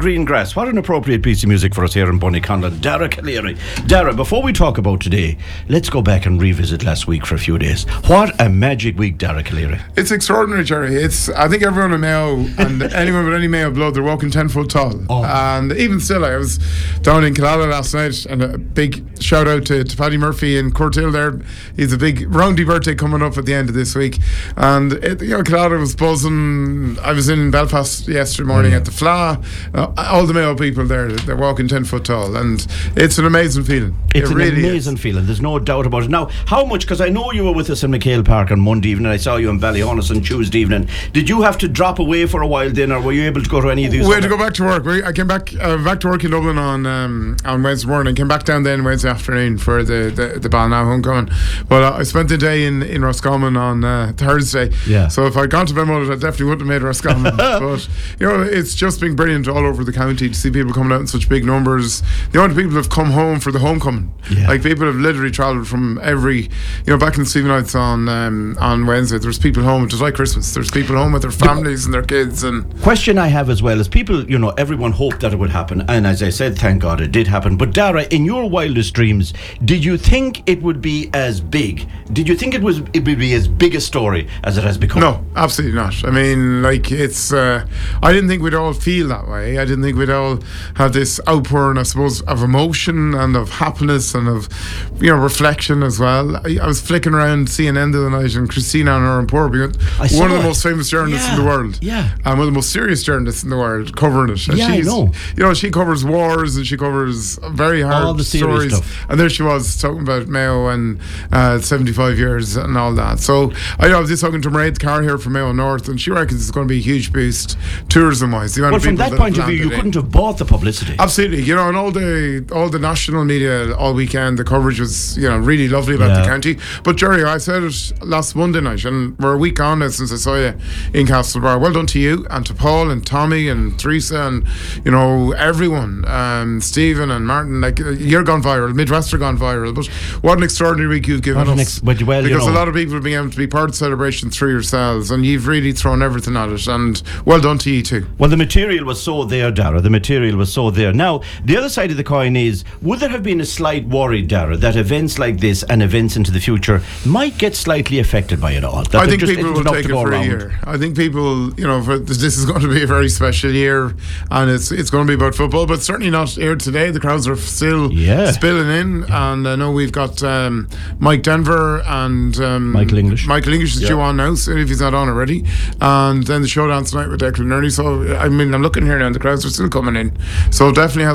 Green Grass. What an appropriate piece of music for us here in Bonnyconlon. Dara Calleary. Dara, before we talk about today, let's go back and revisit last week for a few days. What a magic week, Dara Calleary. It's extraordinary, Jerry. I think everyone in Mayo and anyone with any Mayo blood, they're walking 10 foot tall. And even still, I was down in Killala last night, and a big shout out to Paddy Murphy in Courthill there. He's a big roundy birthday coming up at the end of this week. And Killala was buzzing. I was in Belfast yesterday morning at the Fla. All the Mayo people there, they're walking 10 foot tall, and it's an amazing feeling. It's an amazing feeling, there's no doubt about it. Now, how much, because I know you were with us in McHale Park on Monday evening, I saw you in Ballyhonus on Tuesday evening. Did you have to drop away for a while then, or were you able to go to any of these? We had to go back to work. I came back to work in Dublin on Wednesday morning. Came back down then Wednesday afternoon for the Ballina homecoming. But I spent the day in Roscommon on Thursday. Yeah. So if I'd gone to Belmullet, I definitely wouldn't have made Roscommon. But it's just been brilliant all over the county to see people coming out in such big numbers. The amount of people have come home for the homecoming. Yeah. Like, people have literally travelled from every, back in the Stephen Nights on Wednesday, there's people home. It was like Christmas. There's people home with their families and their kids. And question I have as well is, people, everyone hoped that it would happen, and as I said, thank God it did happen. But Dara, in your wildest dreams, did you think it would be as big? Did you think it would be as big a story as it has become? No, absolutely not. I mean, it's I didn't think we'd all feel that way. I didn't think we'd all have this outpouring, I suppose, of emotion and of happiness and of reflection as well. I was flicking around seeing End of the Night and Christina and Oran Purby, one of the most famous journalists in the world, and one of the most serious journalists in the world, covering it. And I know. She covers wars and she covers very hard all the stories. Stuff. And there she was talking about Mayo and 75 years and all that. So I was just talking to Mairead Carr here from Mayo North, and she reckons it's going to be a huge boost tourism-wise. Well, from that point of view, you couldn't have bought the publicity. Absolutely, and all the national media all weekend, the coverage was really lovely about the county. But Jerry, I said it last Monday night, and we're a week on now since I saw you in Castlebar. Well done to you and to Paul and Tommy and Teresa and everyone, Stephen and Martin. Like, you're gone viral, Midwest are gone viral. But what an extraordinary week you've given us, because a lot of people have been able to be part of the celebration through yourselves, and you've really thrown everything at it, and well done to you too. Well, the material was so there, Dara. The material was so there. Now, the other side of the coin is, would there have been a slight worry, Dara, that events like this and events into the future might get slightly affected by it all? I think people will take it for a year. I think people, this is going to be a very special year, and it's going to be about football, but certainly not here today. The crowds are still spilling in, and I know we've got Mike Denver and Michael English. Michael English is due on now, so if he's not on already, and then the showdown tonight with Declan Nerney. So I mean, I'm looking here now, and the crowds are still coming in. So definitely has